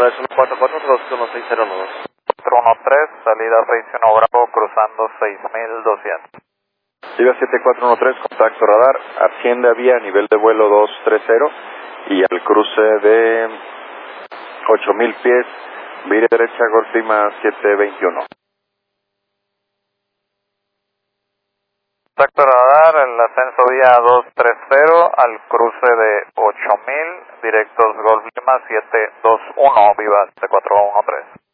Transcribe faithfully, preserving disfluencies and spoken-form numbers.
Hola, es uno cuatro cuatro dos uno seis cero dos. cuatro uno tres, salida seis uno Bravo, cruzando seis mil doscientos. Viva siete cuatro uno tres, contacto radar, asciende a vía a nivel de vuelo doscientos treinta y al cruce de ocho mil pies, vire derecha, Golf Lima siete veintiuno. Contacto radar, el ascenso vía doscientos treinta al cruce de ocho mil, directos Golf Lima siete dos uno, viva siete cuatro uno tres.